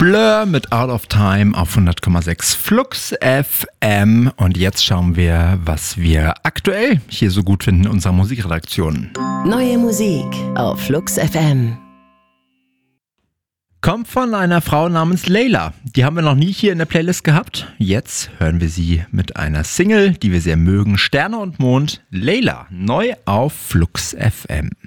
Blur mit Out of Time auf 100,6 Flux FM. Und jetzt schauen wir, was wir aktuell hier so gut finden in unserer Musikredaktion. Neue Musik auf Flux FM. Kommt von einer Frau namens Layla. Die haben wir noch nie hier in der Playlist gehabt. Jetzt hören wir sie mit einer Single, die wir sehr mögen. Sterne und Mond. Layla, neu auf Flux FM.